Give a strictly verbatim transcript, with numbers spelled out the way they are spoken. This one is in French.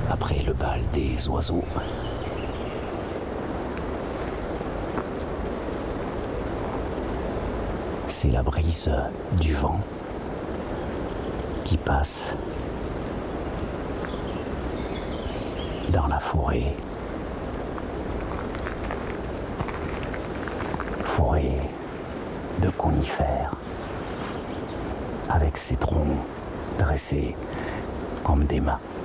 après le bal des oiseaux. C'est la brise du vent qui passe dans la forêt. Forêt de conifères, avec ses troncs dressés comme des mains.